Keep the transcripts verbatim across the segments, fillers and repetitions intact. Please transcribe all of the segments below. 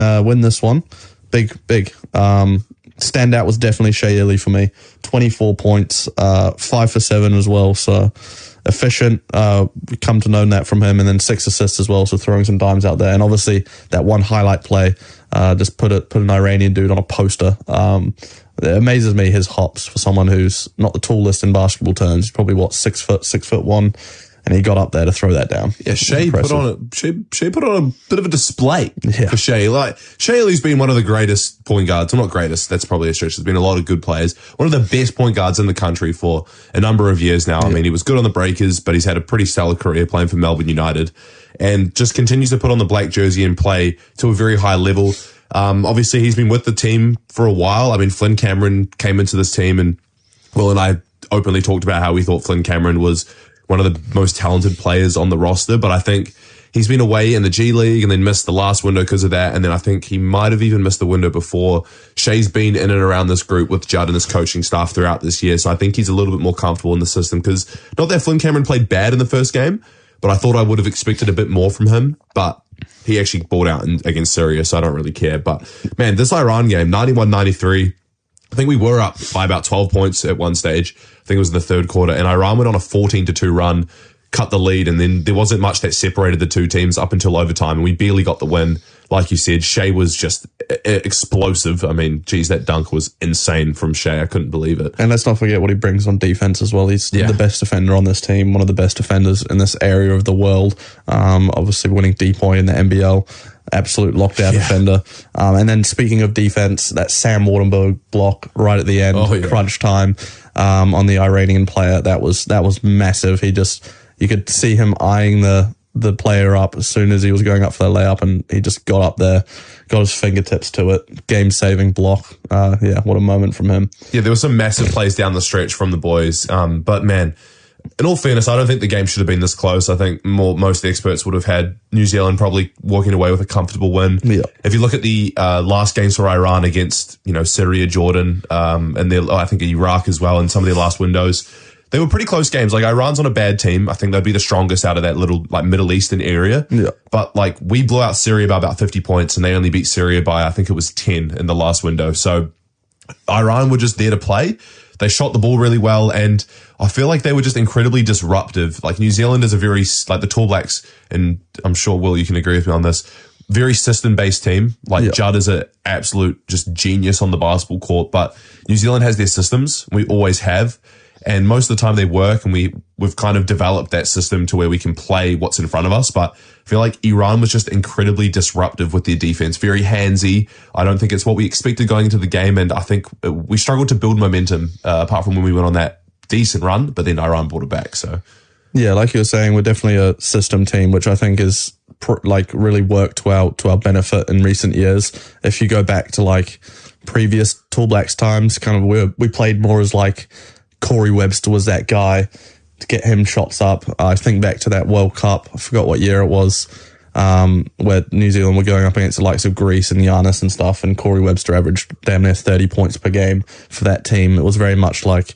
uh, win this one. Big, big. Um, standout was definitely Shea Ili for me. twenty-four points, uh, five for seven as well. So efficient. Uh, we come to know that from him, and then six assists as well. So throwing some dimes out there, and obviously that one highlight play, uh, just put it put an Iranian dude on a poster. Um, it amazes me his hops for someone who's not the tallest in basketball terms. He's probably what six foot, six foot one. And he got up there to throw that down. Yeah, Shea put on a Shea, Shea put on a bit of a display yeah. for Shea. Like Shea Ili's been one of the greatest point guards. Well, not greatest. That's probably a stretch. There's been a lot of good players. One of the best point guards in the country for a number of years now. Yeah. I mean, he was good on the Breakers, but he's had a pretty stellar career playing for Melbourne United, and just continues to put on the black jersey and play to a very high level. Um, obviously, he's been with the team for a while. I mean, Flynn Cameron came into this team, and Will and I openly talked about how we thought Flynn Cameron was one of the most talented players on the roster, but I think he's been away in the G League and then missed the last window because of that, and then I think he might have even missed the window before. Shea's been in and around this group with Judd and his coaching staff throughout this year, so I think he's a little bit more comfortable in the system, because not that Flynn Cameron played bad in the first game, but I thought I would have expected a bit more from him, but he actually balled out in, against Syria, so I don't really care. But man, this Iran game, ninety-one ninety-three, I think we were up by about twelve points at one stage. I think it was in the third quarter, and Iran went on a fourteen to two run, cut the lead, and then there wasn't much that separated the two teams up until overtime, and we barely got the win. Like you said, Shea was just explosive. I mean, geez, that dunk was insane from Shea. I couldn't believe it. And let's not forget what he brings on defense as well. He's yeah. the best defender on this team, one of the best defenders in this area of the world. Um, obviously winning D P O Y in the N B L. Absolute lockdown yeah. defender. Um, and then speaking of defense, that Sam Wardenberg block right at the end, oh, yeah. crunch time, um, on the Iranian player, that was, that was massive. He just, you could see him eyeing the, the player up as soon as he was going up for the layup, and he just got up there, got his fingertips to it. Game saving block. Uh, yeah, what a moment from him. Yeah, there were some massive plays down the stretch from the boys. Um, but man, in all fairness, I don't think the game should have been this close. I think more, most of the experts would have had New Zealand probably walking away with a comfortable win. Yeah. If you look at the uh, last games for Iran against, you know, Syria, Jordan, um, and their, oh, I think Iraq as well, and some of their last windows, they were pretty close games. Like, Iran's on a bad team. I think they'd be the strongest out of that little, like, Middle Eastern area. Yeah. But, like, we blew out Syria by about fifty points, and they only beat Syria by, I think it was ten in the last window. So Iran were just there to play. They shot the ball really well, and I feel like they were just incredibly disruptive. Like, New Zealand is a very, like, the Tall Blacks, and I'm sure, Will, you can agree with me on this, very system-based team. Like, yeah. Judd is an absolute just genius on the basketball court, but New Zealand has their systems. We always have. And most of the time they work, and we, we've kind of developed that system to where we can play what's in front of us. But I feel like Iran was just incredibly disruptive with their defense, very handsy. I don't think it's what we expected going into the game. And I think we struggled to build momentum, uh, apart from when we went on that decent run, but then Iran brought it back. So, yeah, like you were saying, we're definitely a system team, which I think is pr- like really worked to our, to our benefit in recent years. If you go back to like previous Tall Blacks times, kind of we we played more as like, Corey Webster was that guy to get him shots up. I think back to that World Cup. I forgot what year it was, um, where New Zealand were going up against the likes of Greece and Giannis and stuff, and Corey Webster averaged damn near thirty points per game for that team. It was very much like,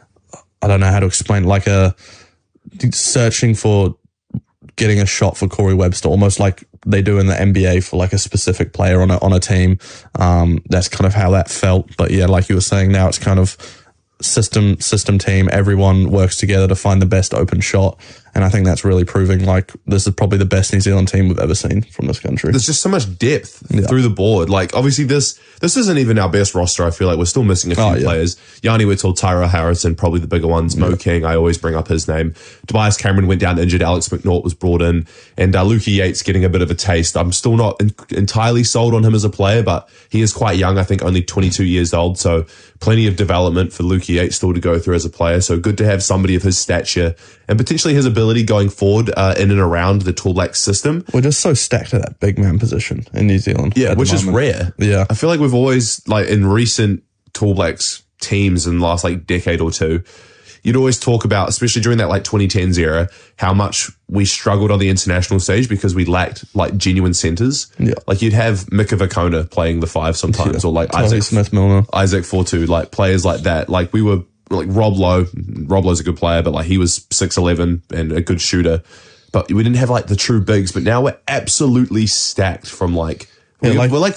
I don't know how to explain, like a searching for getting a shot for Corey Webster, almost like they do in the N B A for like a specific player on a, on a team. Um, that's kind of how that felt. But yeah, like you were saying, now it's kind of system system team. Everyone works together to find the best open shot, and I think that's really proving like this is probably the best New Zealand team we've ever seen from this country. There's just so much depth yeah. through the board. Like, obviously this this isn't even our best roster. I feel like we're still missing a few oh, yeah. players. Yanni Whittle, Tyra Harrison, probably the bigger ones. Mo yeah. King, I always bring up his name. Tobias Cameron went down injured. Alex McNaught was brought in, and uh, Lukey Yates getting a bit of a taste. I'm still not in- entirely sold on him as a player, but he is quite young. I think only twenty-two years old, so plenty of development for Lukey Yates still to go through as a player. So good to have somebody of his stature and potentially his ability going forward uh, in and around the Tall Blacks system. We're just so stacked at that big man position in New Zealand. Yeah, which is rare. Yeah. I feel like we've always, like in recent Tall Blacks teams in the last like decade or two, you'd always talk about, especially during that like twenty tens era, how much we struggled on the international stage because we lacked like genuine centers. Yeah. Like you'd have Mika Vakona playing the five sometimes, yeah. or like Tolly Isaac Smith-Milner, Isaac Fortu, like players like that. Like we were like Rob Lowe. Rob Lowe's a good player, but like he was six eleven and a good shooter. But we didn't have like the true bigs. But now we're absolutely stacked from like We, like- we're like